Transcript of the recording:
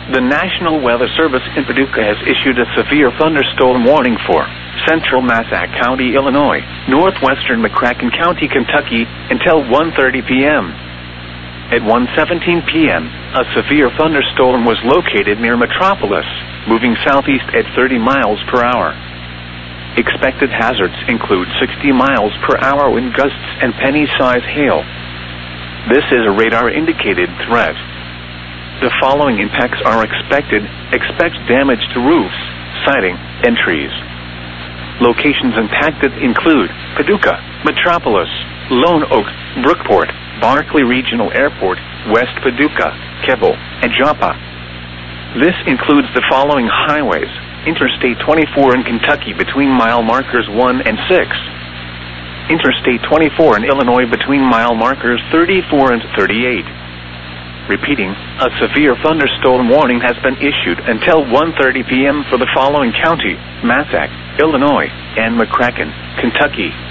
The National Weather Service in Paducah has issued a severe thunderstorm warning for central Massac County, Illinois, northwestern McCracken County, Kentucky, until 1:30 p.m. At 1:17 p.m., a severe thunderstorm was located near Metropolis, moving southeast at 30 miles per hour. Expected hazards include 60 miles per hour wind gusts and penny-size hail. This is a radar-indicated threat. The following impacts are expected. Expect damage to roofs, siding, and trees. Locations impacted include Paducah, Metropolis, Lone Oak, Brookport, Barkley Regional Airport, West Paducah, Keble, and Joppa. This includes the following highways: Interstate 24 in Kentucky between mile markers 1 and 6. Interstate 24 in Illinois between mile markers 34 and 38. Repeating, a severe thunderstorm warning has been issued until 1:30 p.m. for the following county: Massac, Illinois, and McCracken, Kentucky.